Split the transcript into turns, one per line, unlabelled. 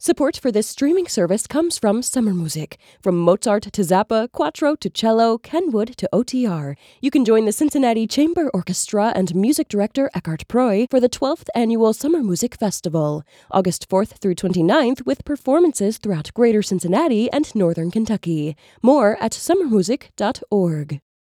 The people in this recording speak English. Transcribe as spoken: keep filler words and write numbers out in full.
Support for this streaming service comes from Summer Music. From Mozart to Zappa, Quattro to cello, Kenwood to O T R. You can join the Cincinnati Chamber Orchestra and music director Eckhart Preu for the twelfth Annual Summer Music Festival, August fourth through twenty-ninth, with performances throughout Greater Cincinnati and Northern Kentucky. More at summer music dot org.